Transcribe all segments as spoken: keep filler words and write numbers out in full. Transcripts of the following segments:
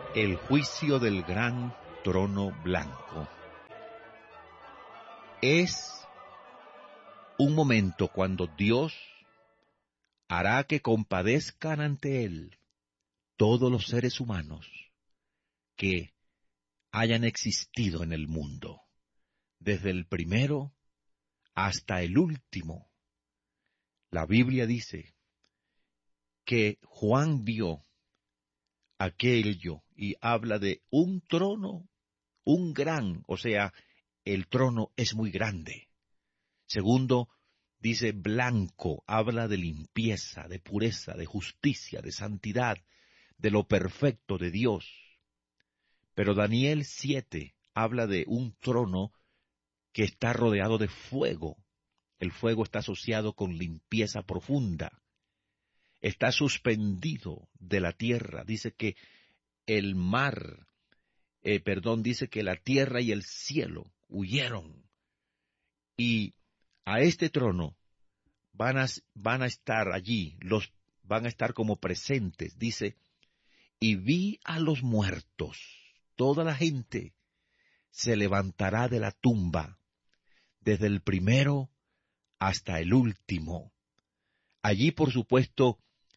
El juicio del gran trono blanco. Es un momento cuando Dios hará que compadezcan ante Él todos los seres humanos que hayan existido en el mundo, desde el primero hasta el último. La Biblia dice que Juan vio aquello y habla de un trono, un gran, o sea, el trono es muy grande. Segundo, dice blanco, habla de limpieza, de pureza, de justicia, de santidad, de lo perfecto de Dios. Pero Daniel siete habla de un trono que está rodeado de fuego. El fuego está asociado con limpieza profunda. Está suspendido de la tierra. Dice que el mar, eh, perdón, dice que la tierra y el cielo huyeron. Y a este trono van a, van a estar allí, los van a estar como presentes. Dice, y vi a los muertos, toda la gente se levantará de la tumba, desde el primero hasta el último. Allí, por supuesto,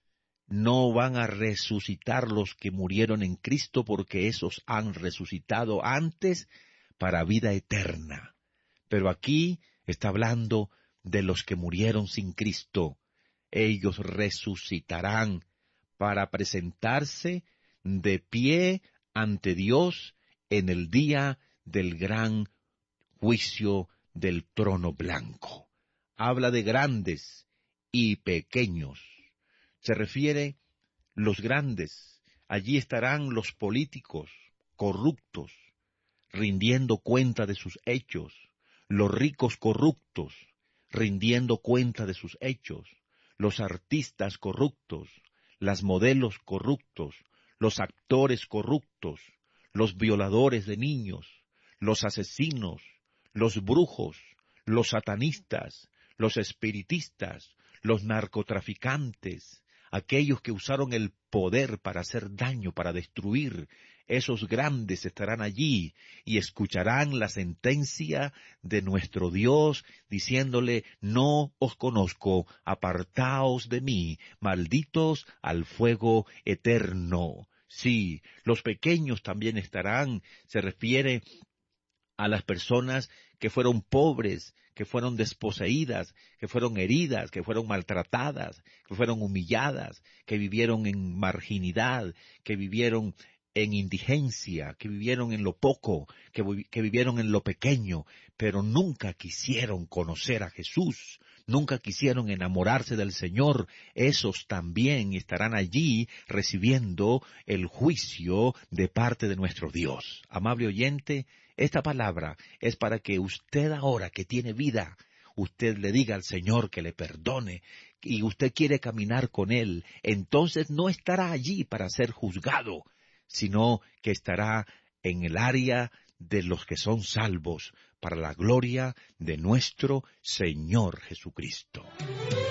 no van a resucitar los que murieron en Cristo, porque esos han resucitado antes para vida eterna. Pero aquí está hablando de los que murieron sin Cristo. Ellos resucitarán para presentarse de pie ante Dios en el día del gran juicio del trono blanco. Habla de grandes y pequeños. Se refiere los grandes. Allí estarán los políticos corruptos, rindiendo cuenta de sus hechos. Los ricos corruptos, rindiendo cuenta de sus hechos. Los artistas corruptos, las modelos corruptos, los actores corruptos, los violadores de niños, los asesinos, los brujos, los satanistas, los espiritistas, los narcotraficantes, aquellos que usaron el poder para hacer daño, para destruir, esos grandes estarán allí y escucharán la sentencia de nuestro Dios, diciéndole, no os conozco, apartaos de mí, malditos al fuego eterno. Sí, los pequeños también estarán, se refiere a las personas que fueron pobres, que fueron desposeídas, que fueron heridas, que fueron maltratadas, que fueron humilladas, que vivieron en marginidad, que vivieron en indigencia, que vivieron en lo poco, que, que vivieron en lo pequeño, pero nunca quisieron conocer a Jesús, nunca quisieron enamorarse del Señor. Esos también estarán allí recibiendo el juicio de parte de nuestro Dios. Amable oyente, esta palabra es para que usted ahora que tiene vida, usted le diga al Señor que le perdone y usted quiere caminar con Él, entonces no estará allí para ser juzgado, sino que estará en el área de los que son salvos para la gloria de nuestro Señor Jesucristo.